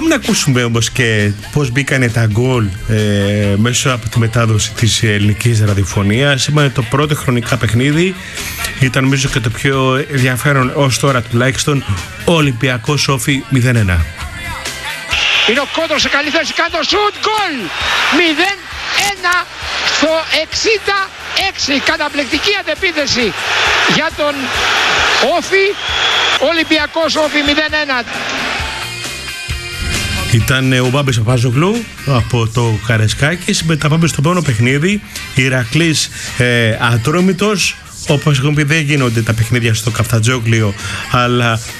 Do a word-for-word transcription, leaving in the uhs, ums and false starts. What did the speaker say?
Πάμε να ακούσουμε όμως και πώς μπήκανε τα γκολ ε, μέσω από τη μετάδοση της ελληνικής ραδιοφωνίας. Σήμερα το πρώτο χρονικά παιχνίδι. Ήταν νομίζω και το πιο ενδιαφέρον ως τώρα τουλάχιστον. Ολυμπιακός Όφη μηδέν ένα. Είναι ο Κόντρος σε καλή θέση, κάνει το σουτ, γκολ! μηδέν ένα στο εξήντα έξι. Καταπληκτική αντεπίθεση για τον Όφη. Ολυμπιακός Όφη μηδέν ένα. Ήταν ο Μπάμπης Παπάζογλου από το Καρεσκάκης. Μετά πάμε στο επόμενο παιχνίδι. Ηρακλής ε, Ατρόμητος. Όπως έχουμε πει, δεν γίνονται τα παιχνίδια στο Καφτατζόγλιο, αλλά